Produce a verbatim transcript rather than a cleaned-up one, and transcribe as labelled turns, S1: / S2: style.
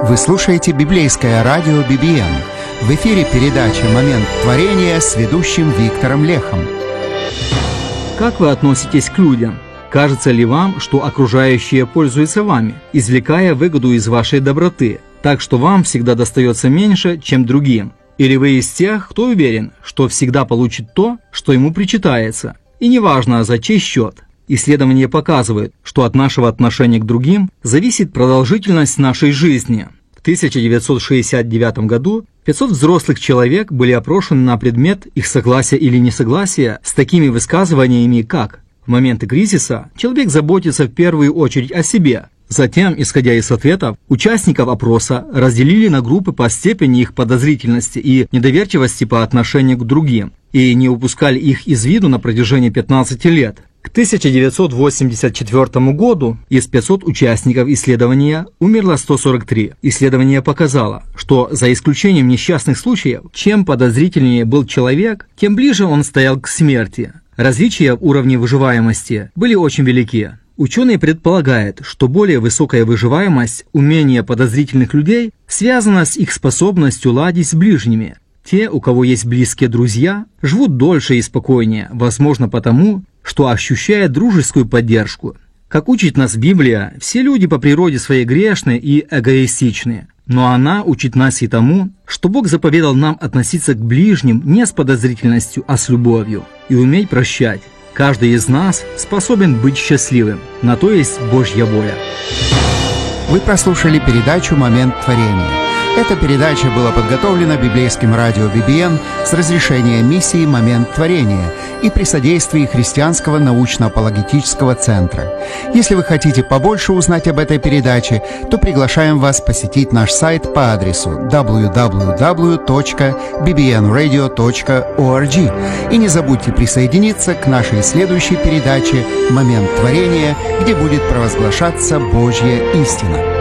S1: Вы слушаете библейское радио би би эн. В эфире передача «Момент творения» с ведущим Виктором Лехом.
S2: Как вы относитесь к людям? Кажется ли вам, что окружающие пользуются вами, извлекая выгоду из вашей доброты, так что вам всегда достается меньше, чем другим? Или вы из тех, кто уверен, что всегда получит то, что ему причитается, и неважно, за чей счет? Исследования показывают, что от нашего отношения к другим зависит продолжительность нашей жизни. В тысяча девятьсот шестьдесят девятом году пятьсот взрослых человек были опрошены на предмет их согласия или несогласия с такими высказываниями, как: в моменты кризиса человек заботится в первую очередь о себе. Затем, исходя из ответов, участников опроса разделили на группы по степени их подозрительности и недоверчивости по отношению к другим и не упускали их из виду на протяжении пятнадцати лет. К тысяча девятьсот восемьдесят четвёртому году из пятисот участников исследования умерло сто сорок три. Исследование показало, что за исключением несчастных случаев, чем подозрительнее был человек, тем ближе он стоял к смерти. Различия в уровне выживаемости были очень велики. Ученые предполагают, что более высокая выживаемость умения подозрительных людей связана с их способностью ладить с ближними. Те, у кого есть близкие друзья, живут дольше и спокойнее, возможно потому, что ощущают дружескую поддержку. Как учит нас Библия, все люди по природе своей грешны и эгоистичны. Но она учит нас и тому, что Бог заповедал нам относиться к ближним не с подозрительностью, а с любовью, и уметь прощать. Каждый из нас способен быть счастливым. На то есть Божья воля.
S1: Вы прослушали передачу «Момент творения». Эта передача была подготовлена библейским радио би би эн с разрешения миссии «Момент творения» и при содействии Христианского научно-апологетического центра. Если вы хотите побольше узнать об этой передаче, то приглашаем вас посетить наш сайт по адресу дабл ю дабл ю дабл ю точка би би эн радио точка орг. И не забудьте присоединиться к нашей следующей передаче «Момент творения», где будет провозглашаться Божья истина.